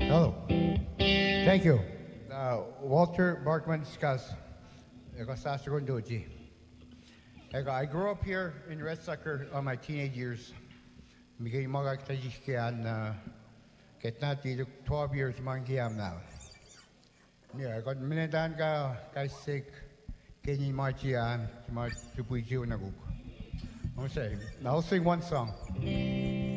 Hello. Thank you. Walter Barkman Skas. Eko sa Segundoji. I grew up here in Red Sucker on my teenage years. Migay mga kitajiskian na kitnati 12 years manggiyam now. Yeah, got minadan ka kaisik kenyi marchian ma tupuiju na guk. I'll sing one song.